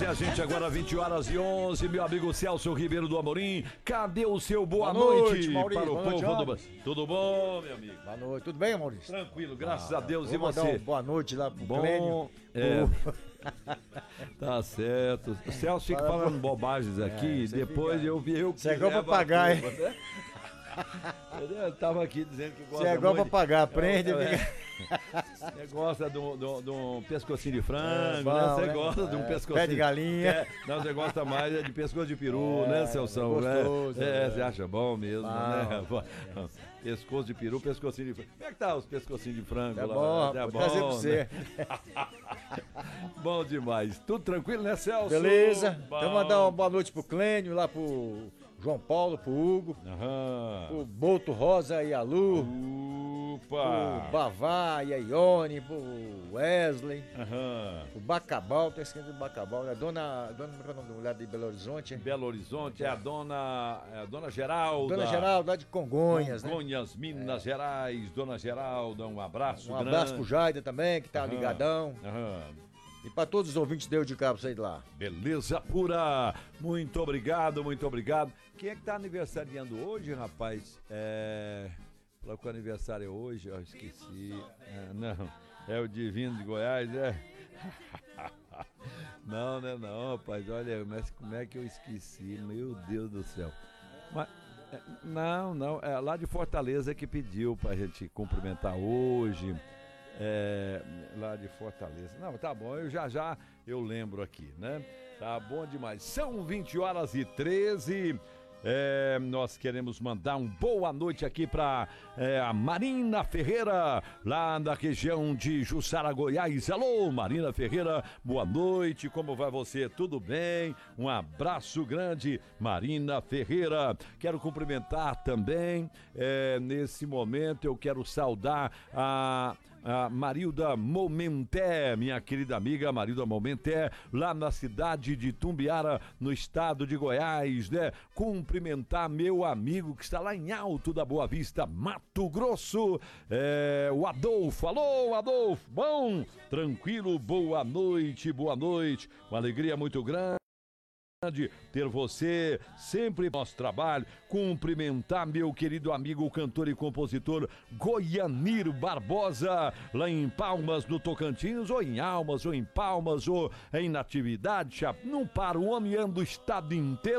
até a gente agora, 20h11, meu amigo Celso Ribeiro do Amorim. Cadê o seu boa noite Maurício, para o boa povo noite, do... Tudo bom, meu amigo? Boa noite, tudo bem, Maurício? Tranquilo, graças a Deus. E Vou mandar você? boa noite lá pro Bom, Clênio. tá certo. O Celso fica falando bobagens aqui, depois eu que Você é igual levo a papagaio. culpa, né? Eu tava aqui dizendo que gosta Você é igual muito papagaio, aprende. Você gosta de um pescocinho de frango, bom, né? Você né? gosta de um pescocinho... Pé de galinha. Não, você gosta mais de pescoço de peru, né, Celção? gostoso, Você acha bom mesmo, né? Pescoço de peru, pescocinho de frango. Como é que tá os pescocinhos de frango É lá? bom, Tá vou trazer pra você. né? Bom demais. Tudo tranquilo, né, Celso? Beleza? Bom. Então mandar uma boa noite pro Clênio, lá pro João Paulo, pro Hugo, pro Boto Rosa e a Lu, pro Opa! Bavá e a Ione, pro Wesley, Aham. pro Bacabal, tá esquecendo do Bacabal, né? Dona, qual é o nome da mulher de Belo Horizonte? Belo Horizonte é a dona Geralda. Dona Geralda, lá de Congonhas, né? Congonhas, Minas Gerais. Dona Geralda, um abraço Um grande. abraço pro Jaida também, que tá ligadão. Aham. E pra todos os ouvintes deu de cabo sair de lá. Beleza pura. Muito obrigado, muito obrigado. Quem é que tá aniversariando hoje, rapaz? Falou que o aniversário é hoje, eu esqueci. Não, é o Divino de Goiás, é? Não, né, não, rapaz. Olha, mas como é que eu esqueci? Meu Deus do céu. Mas, não, é lá de Fortaleza que pediu pra gente cumprimentar hoje. Lá de Fortaleza. Não, tá bom, eu já eu lembro aqui, né? Tá bom demais. São 20h13. Nós queremos mandar uma boa noite aqui para a Marina Ferreira, lá da região de Jussara, Goiás. Alô, Marina Ferreira, boa noite, como vai você? Tudo bem? Um abraço grande, Marina Ferreira. Quero cumprimentar também, nesse momento eu quero saudar a Marilda Momenté, minha querida amiga Marilda Momenté, lá na cidade de Tumbiara, no estado de Goiás, né? Cumprimentar meu amigo que está lá em Alto da Boa Vista, Mato Grosso, o Adolfo. Alô, Adolfo, bom? Tranquilo, boa noite, uma alegria muito grande ter você sempre no nosso trabalho. Cumprimentar meu querido amigo, cantor e compositor Goianir Barbosa, lá em Palmas, no Tocantins, ou em Almas, ou em Palmas, ou em Natividade. Não para, o homem anda o estado inteiro